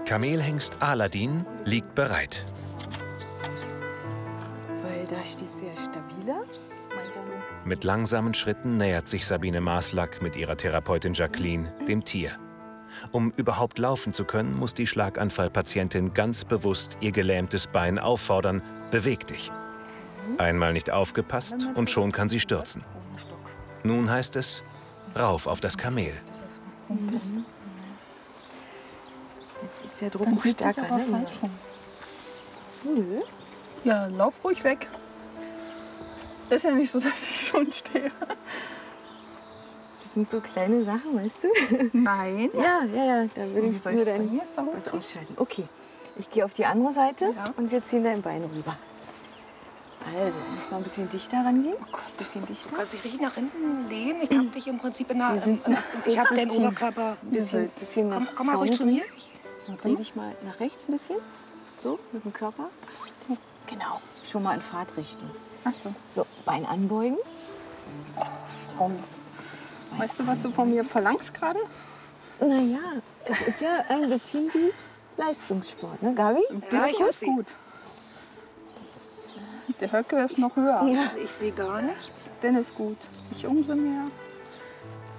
Kamelhengst Aladin liegt bereit. Weil da stehst du ja stabiler. Mit langsamen Schritten nähert sich Sabine Maslak mit ihrer Therapeutin Jacqueline dem Tier. Um überhaupt laufen zu können, muss die Schlaganfallpatientin ganz bewusst ihr gelähmtes Bein auffordern: Beweg dich. Einmal nicht aufgepasst und schon kann sie stürzen. Nun heißt es, rauf auf das Kamel. Jetzt ist der Druck auch stärker, ne? Nö. Ja, lauf ruhig weg. Ist ja nicht so, dass ich schon stehe. Das sind so kleine Sachen, weißt du? Nein. Ja, da würde ich nur dein was was ausschalten. Okay, ich gehe auf die andere Seite und wir ziehen dein Bein rüber. Also, muss noch ein bisschen dichter rangehen. Oh Gott, ein bisschen dichter. Du kannst dich richtig nach hinten lehnen. Ich habe dich im Prinzip in der... ich habe deinen Oberkörper... Bisschen Komm mal ruhig zu mir. Dreh dich mal nach rechts ein bisschen. So, mit dem Körper. Genau. Schon mal in Fahrtrichtung. Ach so. So, Bein anbeugen. Fromm. Weißt du, was du von mir verlangst gerade? Naja, es ist ja ein bisschen wie Leistungssport, ne, Gabi? Ja, ich ist gut. Der Höcke ist noch höher. Ja. Ich sehe gar nichts. Den ist gut. Ich umso mehr.